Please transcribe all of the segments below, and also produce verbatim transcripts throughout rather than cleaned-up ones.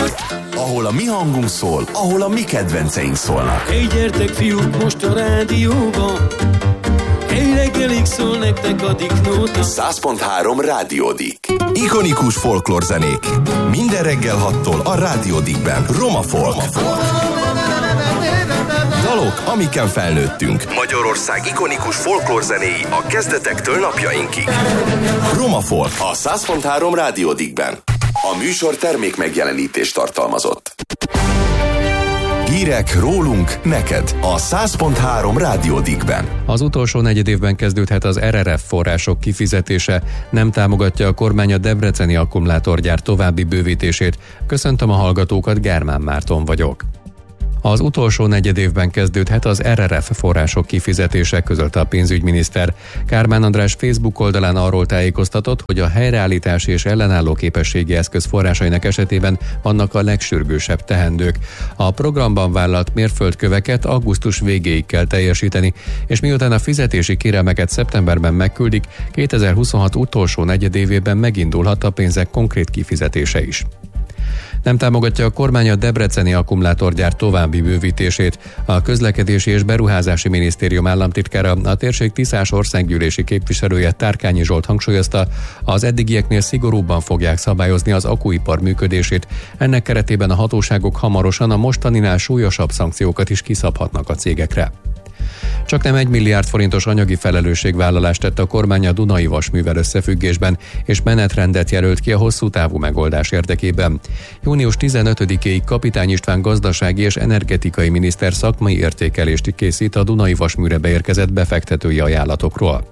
Ahol a mi hangunk szól, ahol a mi kedvenceink szólnak. Hey, gyertek fiúk, most a rádióban, hey, reggelig szól nektek a Dick-nóta. száz pont három Rádió Dick. Ikonikus folklórzenék. Minden reggel hattól a Rádió Dickben. Roma Folk. Roma Folk. Dalok, amiken felnőttünk. Magyarország ikonikus folklórzenéi a kezdetektől napjainkig. Roma Folk a száz pont három Rádió Dickben. A műsor termék megjelenítést tartalmazott. Hírek rólunk, neked a száz pont három Rádió Dickben. Az utolsó negyedévben kezdődhet az er er ef források kifizetése, nem támogatja a kormány a debreceni akkumulátorgyár további bővítését. Köszöntöm a hallgatókat, Germán Márton vagyok. Az utolsó negyedévben kezdődhet az er er ef források kifizetése, közölte a pénzügyminiszter. Kármán András Facebook oldalán arról tájékoztatott, hogy a helyreállítási és ellenálló képességi eszköz forrásainak esetében vannak a legsürgősebb teendők. A programban vállalt mérföldköveket augusztus végéig kell teljesíteni, és miután a fizetési kérelmeket szeptemberben megküldik, kétezer-huszonhat utolsó negyedévében megindulhat a pénzek konkrét kifizetése is. Nem támogatja a kormány a debreceni akkumulátorgyár további bővítését. A Közlekedési és Beruházási Minisztérium államtitkára, a térség Tiszás országgyűlési képviselője Tárkányi Zsolt hangsúlyozta, az eddigieknél szigorúbban fogják szabályozni az akkuipar működését. Ennek keretében a hatóságok hamarosan a mostaninál súlyosabb szankciókat is kiszabhatnak a cégekre. Csak nem egy milliárd forintos anyagi felelősségvállalást tett a kormány a Dunai Vasművel összefüggésben, és menetrendet jelölt ki a hosszú távú megoldás érdekében. június tizenötödikéig Kapitány István gazdasági és energetikai miniszter szakmai értékelést készít a Dunai Vasműre beérkezett befektetői ajánlatokról.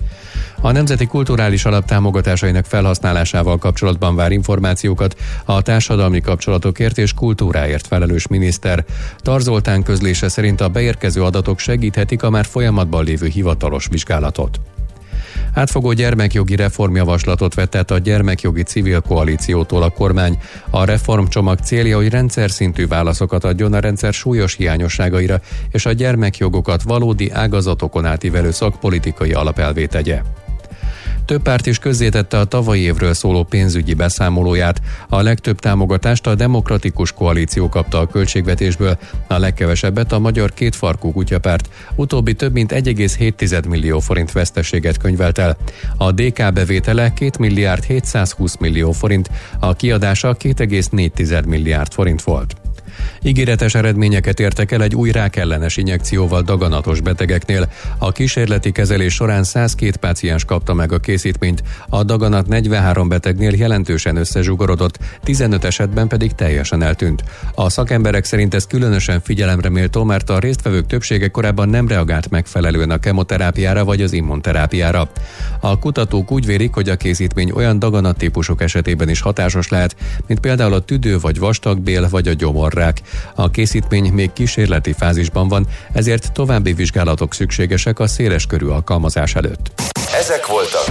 A Nemzeti Kulturális Alap támogatásainak felhasználásával kapcsolatban vár információkat a társadalmi kapcsolatokért és kultúráért felelős miniszter. Tar Zoltán közlése szerint a beérkező adatok segíthetik a már folyamatban lévő hivatalos vizsgálatot. Átfogó gyermekjogi reformjavaslatot vett át a Gyermekjogi Civil Koalíciótól a kormány. A reformcsomag célja, hogy rendszer szintű válaszokat adjon a rendszer súlyos hiányosságaira, és a gyermekjogokat valódi ágazatokon átívelő szakpolitikai alapelvé tegye. Több párt is közzétette a tavalyi évről szóló pénzügyi beszámolóját. A legtöbb támogatást a Demokratikus Koalíció kapta a költségvetésből, a legkevesebbet a Magyar Kétfarkú Kutyapárt, utóbbi több mint egy egész hét millió forint veszteséget könyvelt el. A dé ká bevétele két milliárd hétszázhúsz millió forint, a kiadása két egész négy milliárd forint volt. Ígéretes eredményeket értek el egy új rákellenes injekcióval daganatos betegeknél. A kísérleti kezelés során százkettő páciens kapta meg a készítményt, a daganat negyvenhárom betegnél jelentősen összezsugorodott, tizenöt esetben pedig teljesen eltűnt. A szakemberek szerint ez különösen figyelemre méltó, mert a résztvevők többsége korábban nem reagált megfelelően a kemoterápiára vagy az immunterápiára. A kutatók úgy vélik, hogy a készítmény olyan daganattípusok esetében is hatásos lehet, mint például a tüdő vagy vastagbél vagy a gyomorrák. A készítmény még kísérleti fázisban van, ezért további vizsgálatok szükségesek a széleskörű alkalmazás előtt. Ezek voltak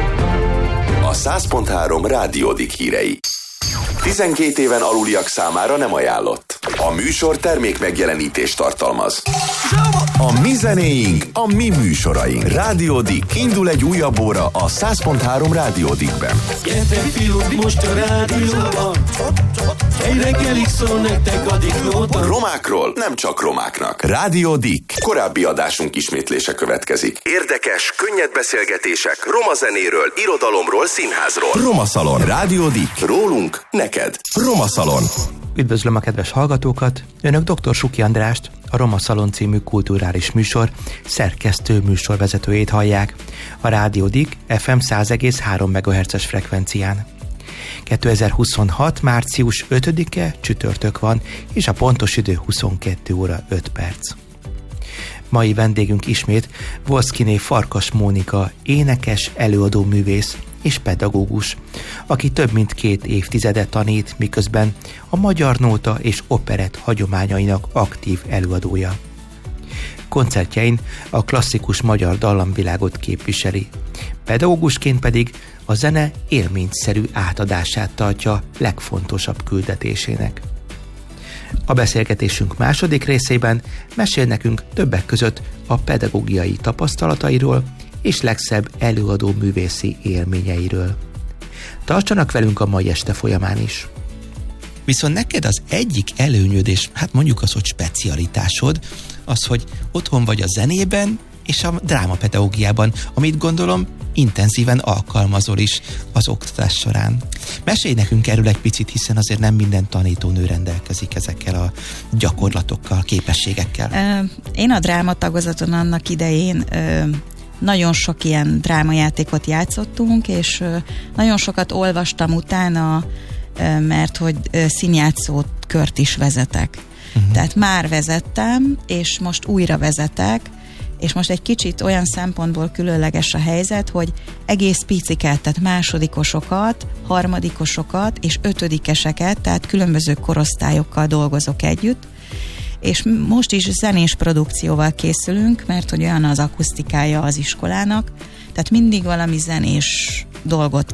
a száz pont három Rádió Dick hírei. tizenkét éven aluliak számára nem ajánlott. A műsor termék megjelenítést tartalmaz. A mi zenéink, a mi műsoraink. Rádió Dick. Indul egy újabb óra a száz pont három Rádió Dickben. Gyertek fiúk, most a rádióban, egy reggelig szól nektek a Dick-nóta. Romákról nem csak romáknak. Rádió Dick. Korábbi adásunk ismétlése következik. Érdekes, könnyed beszélgetések roma zenéről, irodalomról, színházról. Roma Szalon. Rádió Dick. Rólunk, neked. Roma Szalon. Üdvözlöm a kedves hallgatókat! Önök dr. Suki Andrást, a Roma Szalon című kulturális műsor szerkesztő műsorvezetőjét hallják a Rádió Dick ef em száz egész három megahertzes frekvencián. kétezer-huszonhat. március ötödike csütörtök van, és a pontos idő huszonkettő óra öt perc. Mai vendégünk ismét Voszkiné Farkas Mónika, énekes, előadó művész és pedagógus, aki több mint két évtizedet tanít, miközben a magyar nóta és operett hagyományainak aktív előadója. Koncertjein a klasszikus magyar dallamvilágot képviseli, pedagógusként pedig a zene élményszerű átadását tartja legfontosabb küldetésének. A beszélgetésünk második részében mesél nekünk többek között a pedagógiai tapasztalatairól és legszebb előadó művészi élményeiről. Tartsanak velünk a mai este folyamán is! Viszont neked az egyik előnyöd, és hát mondjuk az, hogy specialitásod, az, hogy otthon vagy a zenében, és a drámapedagógiában, amit gondolom intenzíven alkalmazol is az oktatás során. Mesélj nekünk erről egy picit, hiszen azért nem minden tanítónő rendelkezik ezekkel a gyakorlatokkal, képességekkel. Én a drámatagozaton annak idején nagyon sok ilyen drámajátékot játszottunk, és nagyon sokat olvastam utána, mert hogy színjátszó kört is vezetek. Uh-huh. Tehát már vezettem, és most újra vezetek, és most egy kicsit olyan szempontból különleges a helyzet, hogy egész piciket, tehát másodikosokat, harmadikosokat és ötödikeseket, tehát különböző korosztályokkal dolgozok együtt, és most is zenés produkcióval készülünk, mert hogy olyan az akusztikája az iskolának, tehát mindig valami zenés dolgot